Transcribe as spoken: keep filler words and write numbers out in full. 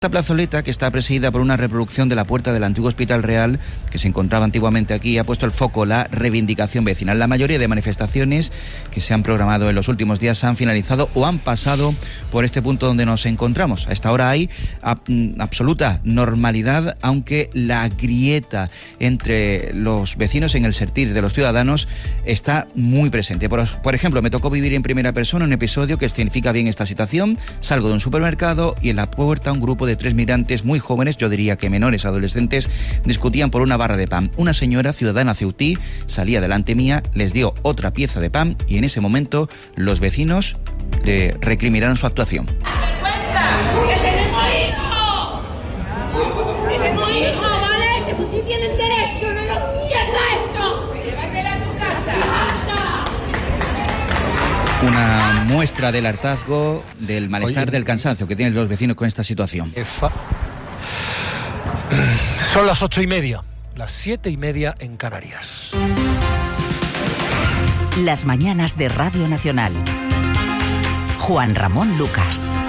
Esta plazoleta, que está presidida por una reproducción de la puerta del antiguo Hospital Real, que se encontraba antiguamente aquí, ha puesto el foco la reivindicación vecinal. La mayoría de manifestaciones que se han programado en los últimos días han finalizado o han pasado por este punto donde nos encontramos. A esta hora hay ab- absoluta normalidad, aunque la grieta entre los vecinos en el sentir de los ciudadanos está muy presente. Por, por ejemplo, me tocó vivir en primera persona un episodio que significa bien esta situación. Salgo de un supermercado y en la puerta un grupo de de tres migrantes muy jóvenes, yo diría que menores, adolescentes, discutían por una barra de pan. Una señora ciudadana ceutí salía delante mía, les dio otra pieza de pan y en ese momento los vecinos le recriminaron su actuación. ¡Que tenemos hijos! ¡Tenemos hijos, vale! ¡Que eso sí tienen derecho! ¡No nos mierda esto! ¡Llévatela a tu casa! Una muestra del hartazgo, del malestar, Oye, del cansancio que tienen los vecinos con esta situación. Fa... Son las ocho y media, las siete y media en Canarias. Las mañanas de Radio Nacional. Juan Ramón Lucas.